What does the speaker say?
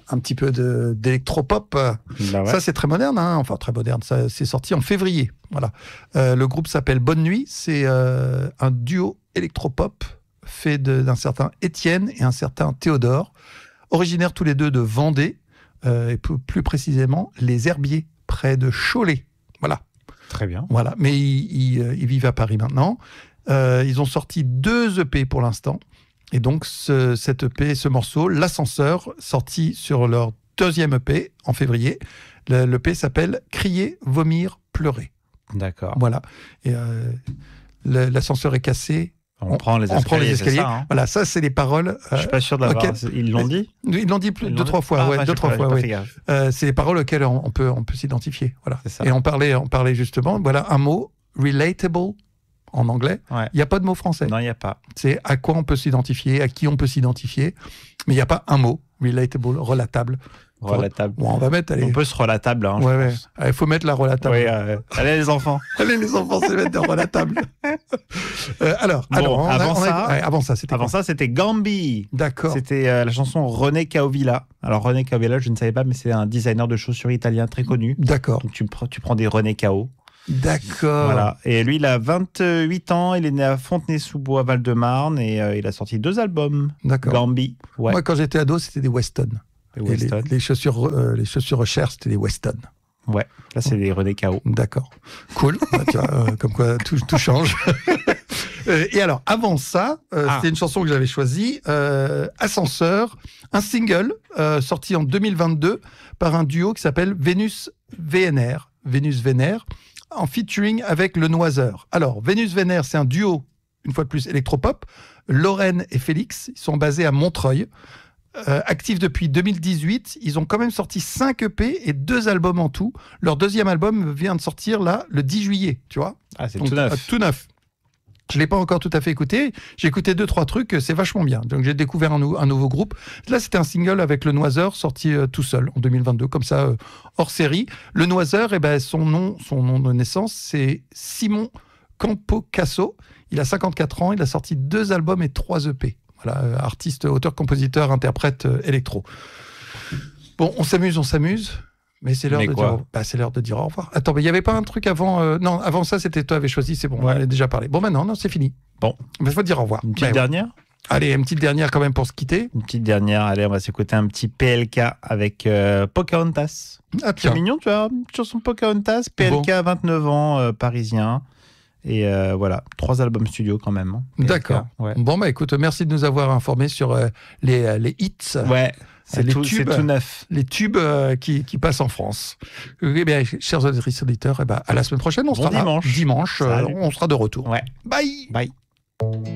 un petit peu d'électropop. Bah ouais. Ça, c'est très moderne, hein. Enfin, très moderne. Ça, c'est sorti en février. Voilà. Le groupe s'appelle Bonne Nuit. C'est un duo électropop fait d'un certain Étienne et un certain Théodore, originaires tous les deux de Vendée, et plus précisément les Herbiers, près de Cholet. Voilà. Très bien. Voilà. Mais ils vivent à Paris maintenant. Ils ont sorti 2 EP pour l'instant. Et donc, cet EP, ce morceau, L'Ascenseur, sorti sur leur 2e EP en février. L'EP s'appelle Crier, vomir, pleurer. D'accord. Voilà. Et l'ascenseur est cassé. On prend les escaliers. C'est ça, hein. Voilà, ça, c'est les paroles. Je suis pas sûr d'avoir. Ils l'ont dit. Ils l'ont dit 2-3 fois. Ouais, 2-3 fois. Ouais. C'est les paroles auxquelles on peut s'identifier. Voilà. Et on parlait justement. Voilà un mot, relatable en anglais. Ouais. Il n'y a pas de mot français. Non, il n'y a pas. C'est à quoi on peut s'identifier, à qui on peut s'identifier, mais il n'y a pas un mot, relatable, relatable. Relatable. Bon, on va mettre. Allez. On peut se relatable. Hein, ouais. Il faut mettre la relatable. Oui, allez les enfants. Allez les enfants, c'est mettre la relatable. Avant ça, c'était Gambi. D'accord. C'était la chanson René Caovilla. Alors René Caovilla, je ne savais pas, mais c'est un designer de chaussures italien très connu. D'accord. Donc tu prends des René Cao. D'accord. Voilà. Et lui, il a 28 ans. Il est né à Fontenay-sous-Bois, Val-de-Marne, et il a sorti 2 albums. D'accord. Gambi. Ouais. Moi, quand j'étais ado, c'était des Weston. Les chaussures Cher, c'était des Weston. Ouais, là c'est des René Cao. D'accord. Cool. Tu vois, comme quoi tout change. Et alors, avant ça, c'était une chanson que j'avais choisie, Ascenseur, un single sorti en 2022 par un duo qui s'appelle Vénus VNR, en featuring avec Le Noiseur. Alors, Vénus VNR, c'est un duo, une fois de plus, électropop. Lorraine et Félix, ils sont basés à Montreuil. Actifs depuis 2018, ils ont quand même sorti 5 EP et 2 albums en tout. Leur 2e album vient de sortir là, le 10 juillet, tu vois. Ah, c'est tout neuf. Tout neuf. Je ne l'ai pas encore tout à fait écouté. J'ai écouté 2-3 trucs, c'est vachement bien. Donc j'ai découvert un nouveau groupe. Là, c'était un single avec Le Noiseur, sorti tout seul en 2022, comme ça, hors série. Le Noiseur, son nom de naissance, c'est Simon Campocasso. Il a 54 ans, il a sorti 2 albums et 3 EP. Voilà, artiste, auteur, compositeur, interprète, électro. Bon, on s'amuse. Mais c'est l'heure de dire au revoir. Attends, mais il n'y avait pas un truc avant non, avant ça, c'était toi avais choisi, c'est bon, on en a déjà parlé. Bon, maintenant, non, c'est fini. Bon. Il faut dire au revoir. Une petite dernière. Allez, une petite dernière quand même pour se quitter. Une petite dernière, allez, on va s'écouter un petit PLK avec Pocahontas. Ah, tiens. C'est mignon, tu vois, une chanson Pocahontas, PLK, 29 ans, parisien. Et voilà, 3 albums studio quand même. Hein, d'accord. Ouais. Bon, écoute, merci de nous avoir informés sur les hits. Ouais. C'est tout neuf. Les tubes qui passent en France. Eh bien, chers auditeurs, à la semaine prochaine. On sera dimanche. On sera de retour. Ouais. Bye. Bye.